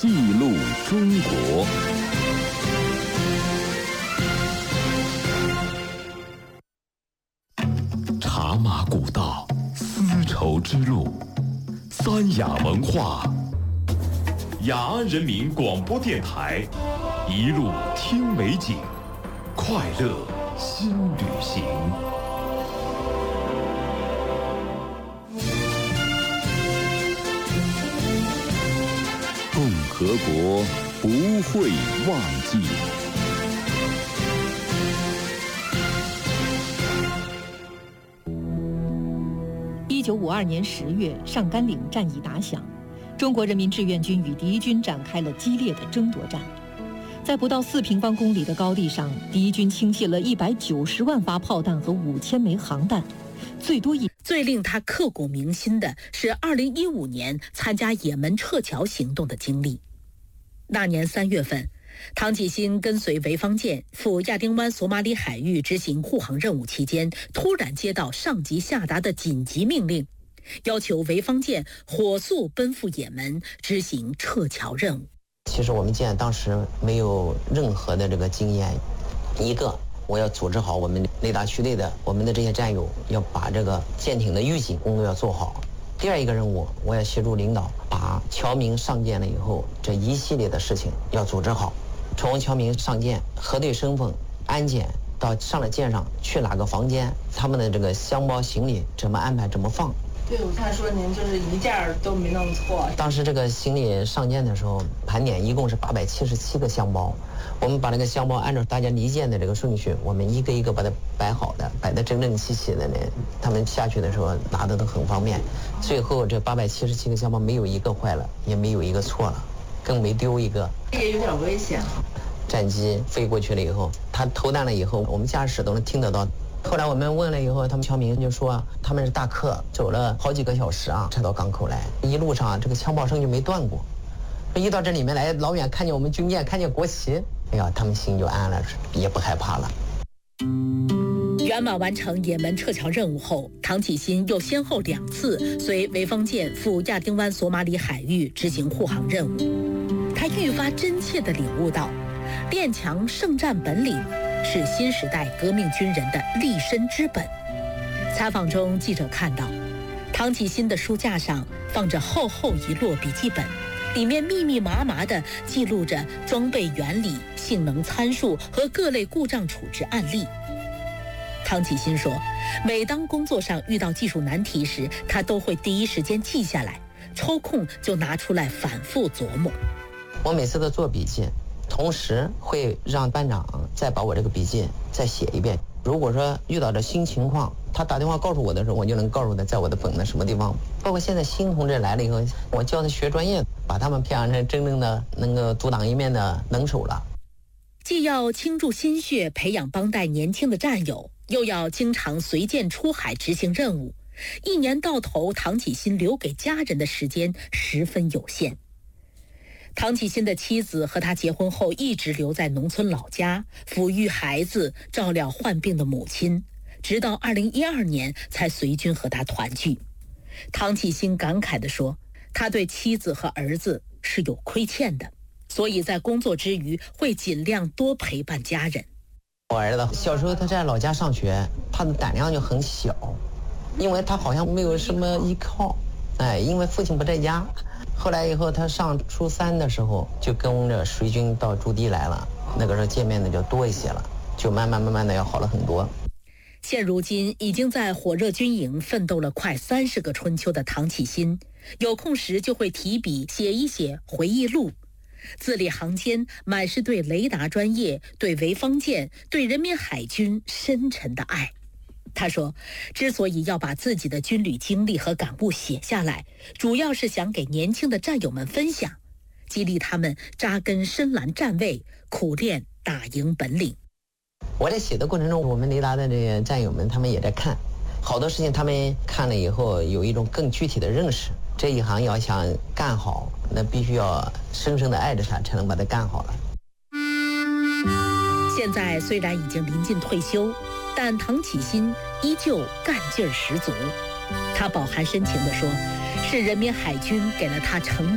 记录中国。茶马古道，丝绸之路，三雅文化。雅安人民广播电台，一路听美景，快乐新旅行。共和国不会忘记。 1952年10月，上甘岭战役打响，中国人民志愿军与敌军展开了激烈的争夺战。在不到4平方公里的高地上，敌军倾泻了190万发炮弹和5000枚航弹， 最令他刻骨铭心的是2015年参加也门撤侨行动的经历。那年3月份，唐启新跟随潍坊舰赴亚丁湾索马里海域执行护航任务期间，突然接到上级下达的紧急命令，要求潍坊舰火速奔赴也门执行撤侨任务。 其实我们舰当时没有任何的这个经验，一个我要组织好我们雷达区内的我们的这些战友，要把这个舰艇的预警工作要做好。第二一个任务，我要协助领导把侨民上舰了以后这一系列的事情要组织好，从侨民上舰、核对身份、安检到上了舰上去哪个房间，他们的这个箱包行李怎么安排怎么放。 对，我看说您就是一件都没弄错。 当时这个行李上舰的时候盘点一共是877个箱包，我们把那个箱包按照大家离舰的这个顺序，我们一个一个把它摆好的，摆得整整齐齐的呢，他们下去的时候拿的都很方便。最后这877个箱包没有一个坏了，也没有一个错了，更没丢一个。 这也有点危险。 战机飞过去了以后，它投弹了以后，我们驾驶都能听得到。后来我们问了以后，他们侨民就说他们是大客，走了好几个小时才到港口来，一路上这个枪炮声就没断过。一到这里面来，老远看见我们军舰，看见国旗，哎呀，他们心就安了，也不害怕了。 圆满完成也门撤侨任务后，唐启新又先后2次随潍坊舰赴亚丁湾索马里海域执行护航任务。他愈发真切地领悟到，练强胜战本领是新时代革命军人的立身之本。采访中，记者看到唐启新的书架上放着厚厚一摞笔记本，里面密密麻麻地记录着装备原理、性能参数和各类故障处置案例。唐启新说，每当工作上遇到技术难题时，他都会第一时间记下来，抽空就拿出来反复琢磨。 我每次都做笔记，同时会让班长再把我这个笔记再写一遍。如果说遇到这新情况，他打电话告诉我的时候，我就能告诉他在我的本的什么地方。包括现在新同志来了以后，我教他学专业，把他们培养成真正的能够独当一面的能手了。 既要倾注心血培养帮带年轻的战友，又要经常随舰出海执行任务，一年到头，唐启新留给家人的时间十分有限。唐启新的妻子和他结婚后一直留在农村老家，抚育孩子，照料患病的母亲，直到2012年才随军和他团聚。唐启新感慨地说，他对妻子和儿子是有亏欠的，所以在工作之余会尽量多陪伴家人。 我儿子小时候他在老家上学，他的胆量就很小，因为他好像没有什么依靠，因为父亲不在家。后来以后他上初3的时候就跟着随军到驻地来了，那个时候见面的就多一些了，就慢慢的要好了很多。 现如今已经在火热军营奋斗了快30个春秋的唐启新，有空时就会提笔写一写回忆录，字里行间满是对雷达专业、对潍坊舰、对人民海军深沉的爱。他说，之所以要把自己的军旅经历和感悟写下来，主要是想给年轻的战友们分享，激励他们扎根深蓝站位，苦练打赢本领。 我在写的过程中，我们雷达的这些战友们他们也在看，好多事情他们看了以后有一种更具体的认识。这一行要想干好，那必须要深深的爱着它，才能把它干好了。 现在虽然已经临近退休，但唐启新依旧干劲儿十足。他饱含深情地说，是人民海军给了他成